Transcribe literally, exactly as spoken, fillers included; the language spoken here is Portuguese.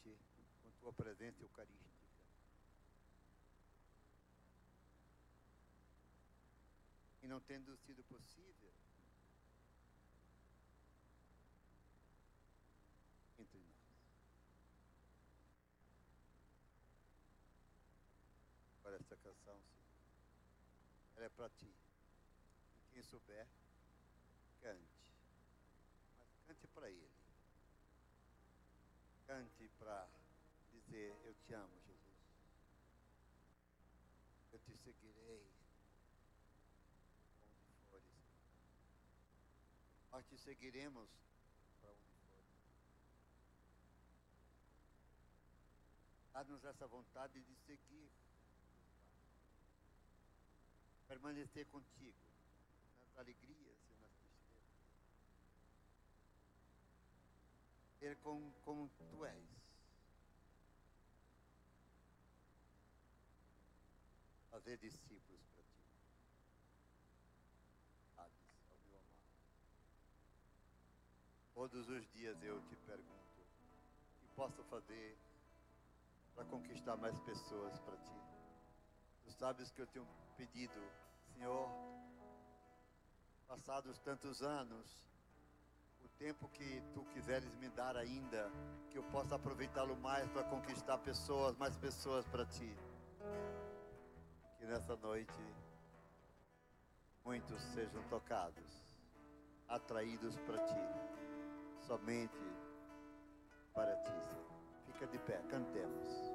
noite com tua presença eucarística. E não tendo sido possível, entre nós. Agora essa canção, Senhor, ela é para ti. E quem souber, cante. Mas cante para Ele. Cante para dizer, eu te amo, Jesus. Eu te seguirei onde fores. Nós te seguiremos para onde fores. Dá-nos essa vontade de seguir. Permanecer contigo. Nas alegrias e nas tristezas. Ser como, como tu és. Fazer discípulos para ti. Sabes, ó meu amado. Todos os dias eu te pergunto o que posso fazer para conquistar mais pessoas para ti. Tu sabes que eu tenho pedido, Senhor, passados tantos anos, o tempo que tu quiseres me dar ainda, que eu possa aproveitá-lo mais para conquistar pessoas, mais pessoas para ti. Que nessa noite muitos sejam tocados, atraídos para ti, somente para ti, Senhor. Fica de pé, cantemos.